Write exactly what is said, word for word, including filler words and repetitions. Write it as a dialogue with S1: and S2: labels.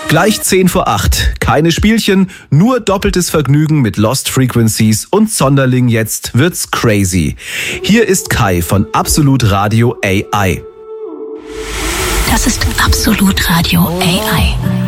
S1: Gleich zehn vor acht. Keine Spielchen, nur doppeltes Vergnügen mit Lost Frequencies und Sonderling jetzt wird's crazy. Hier ist Kai von Absolut Radio A I.
S2: Das ist Absolut Radio A I.